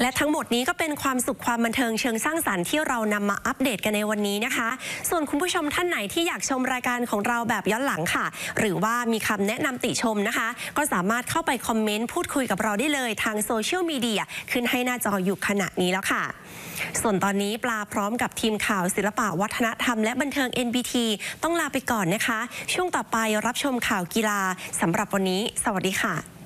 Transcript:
และทั้งหมดนี้ก็เป็นความสุขความบันเทิงเชิงสร้างสรรค์ที่เรานำมาอัปเดตกันในวันนี้นะคะส่วนคุณผู้ชมท่านไหนที่อยากชมรายการของเราแบบย้อนหลังค่ะหรือว่ามีคำแนะนำติชมนะคะก็สามารถเข้าไปคอมเมนต์พูดคุยกับเราได้เลยทางโซเชียลมีเดียขึ้นให้หน้าจออยู่ขณะนี้แล้วค่ะส่วนตอนนี้ปลาพร้อมกับทีมข่าวศิลปะวัฒนธรรมและบันเทิง NBT ต้องลาไปก่อนนะคะช่วงต่อไปรับชมข่าวกีฬาสำหรับวันนี้สวัสดีค่ะ